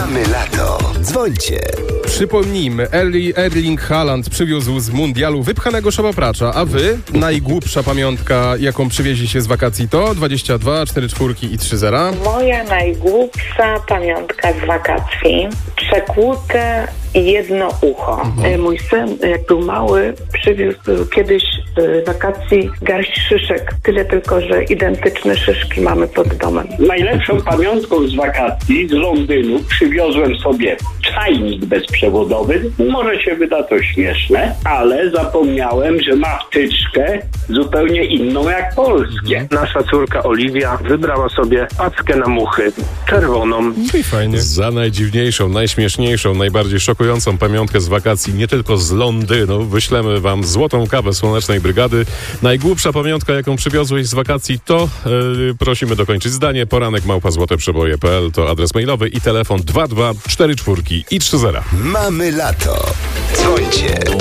Mamy lato. Dzwońcie. Przypomnijmy, Erling Haaland przywiózł z mundialu wypchanego szabapracza, a wy? Najgłupsza pamiątka, jaką przywieźliście z wakacji to? 22, 4 czwórki i 3 zera. Moja najgłupsza pamiątka z wakacji. Przekłute jedno ucho. Mój syn, jak był mały, przywiózł kiedyś z wakacji garść szyszek. Tyle tylko, że identyczne szyszki mamy pod domem. Najlepszą pamiątką z wakacji z Londynu przywiozłem sobie czajnik bezprzewodowy. Może się wyda to śmieszne, ale zapomniałem, że ma wtyczkę zupełnie inną jak polskie. Nasza córka Oliwia wybrała sobie packę na muchy, czerwoną. No i fajnie. Za najdziwniejszą, najśmieszniejszą, najbardziej szokującą pamiątkę z wakacji, nie tylko z Londynu, wyślemy wam złotą kawę Słonecznej Brygady. Najgłupsza pamiątka, jaką przywiozłeś z wakacji, to prosimy dokończyć zdanie. poranek@złoteprzeboje.pl to adres mailowy i telefon 22 44 i 30. Mamy lato. Dzwońcie.